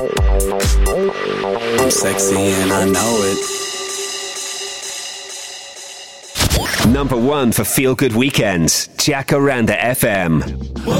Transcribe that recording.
I'm sexy and I know it. Number 1 for Feel Good Weekends, Jacaranda FM.